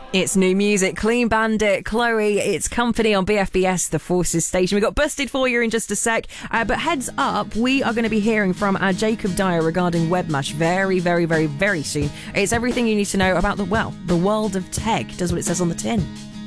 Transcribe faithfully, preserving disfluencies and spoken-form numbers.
It's new music, Clean Bandit, Chloe, it's Company on B F B S, the Forces station. We got Busted for you in just a sec, uh, but heads up, we are going to be hearing from our Jacob Dyer regarding Webmash very, very, very, very soon. It's everything you need to know about the, well, the world of tech. Does what it says on the tin.